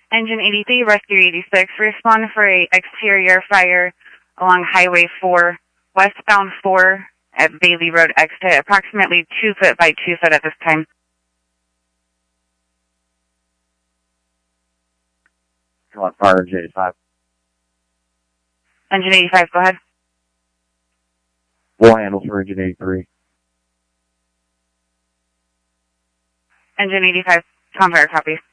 Engine 83, Rescue 86, respond for a exterior fire along Highway 4, westbound 4 at Bailey Road exit, approximately 2 foot by 2 foot at this time. Come on, fire engine 85. Engine 85, go ahead. Full handles for engine 83. Engine 85, Tom Fire, copy.